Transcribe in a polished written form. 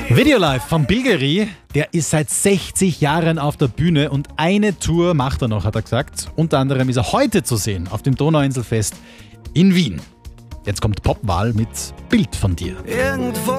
Video Live von Bilgeri, der ist seit 60 Jahren auf der Bühne und eine Tour macht er noch, hat er gesagt. Unter anderem ist er heute zu sehen auf dem Donauinselfest in Wien. Jetzt kommt Popwahl mit Bild von dir. Irgendwo